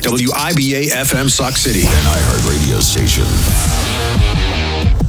WIBA FM Sauk City, an iHeart radio station.